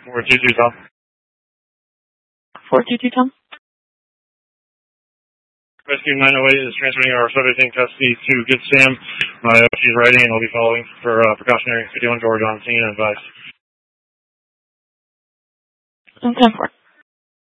422 Tom. 422 Tom. Rescue 908 is transferring our subject in custody to Good Sam. She's writing and will be following for precautionary 51 George on scene and advice. Okay.